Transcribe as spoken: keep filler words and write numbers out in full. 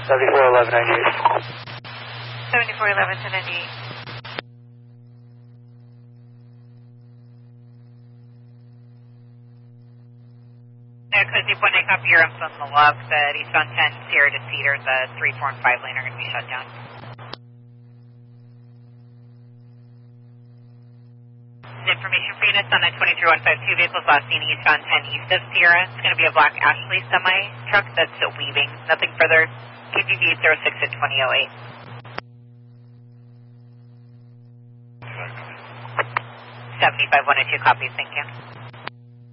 seventy-four eleven ninety-eight. seventy-four eleven to ninety-eight. Yeah, Cozy Point, I copy your info on the log that eastbound ten, Sierra to Cedar, the three, four, and five lane are going to be shut down. The information for units on the twenty-three one fifty-two vehicles last seen eastbound ten east of Sierra. It's going to be a black Ashley semi-truck that's weaving. Nothing further. K P V zero six at twenty oh eight. seventy-five one oh two copies, thank you.